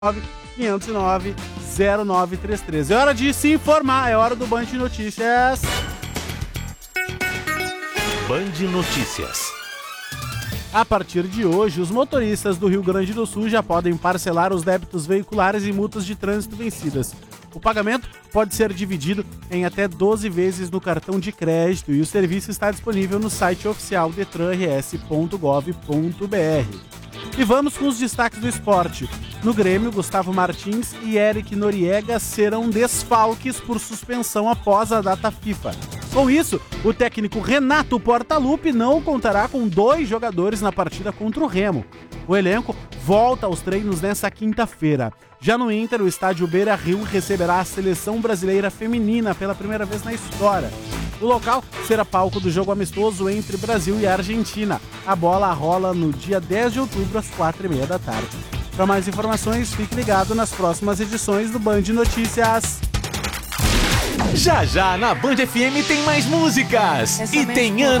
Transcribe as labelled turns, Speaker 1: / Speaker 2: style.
Speaker 1: 509-0933. É hora de se informar, é hora do Band Notícias.
Speaker 2: Band Notícias.
Speaker 1: A partir de hoje, os motoristas do Rio Grande do Sul já podem parcelar os débitos veiculares e multas de trânsito vencidas. O pagamento pode ser dividido em até 12 vezes no cartão de crédito e o serviço está disponível no site oficial detranrs.gov.br. E vamos com os destaques do esporte. No Grêmio, Gustavo Martins e Eric Noriega serão desfalques por suspensão após a data FIFA. Com isso, o técnico Renato Portaluppi não contará com 2 jogadores na partida contra o Remo. O elenco volta aos treinos nesta quinta-feira. Já no Inter, o estádio Beira-Rio receberá a seleção brasileira feminina pela primeira vez na história. O local será palco do jogo amistoso entre Brasil e Argentina. A bola rola no dia 10 de outubro, às 4h30 da tarde. Para mais informações, fique ligado nas próximas edições do Band Notícias.
Speaker 2: Já já na Band FM tem mais músicas e tem Ana